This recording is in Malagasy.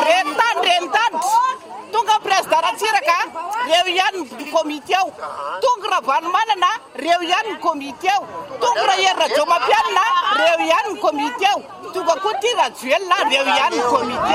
rentan tonga président ratsiraka reo ihany komite ao tonga Ravanomanana reo ihany komite ao tonga Rajomapianina reo ihany komite ao tonga koa ty Rajoelina reo ihany komite